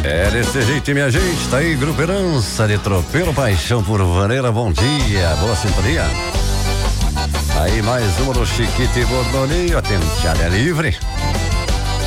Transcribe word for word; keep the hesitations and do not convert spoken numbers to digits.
É desse jeito, minha gente, tá aí, Grupo Herança de Tropeiro, paixão por vaneira, bom dia, boa sintonia. Aí mais uma do Chiquite Bordoninho, atende área livre.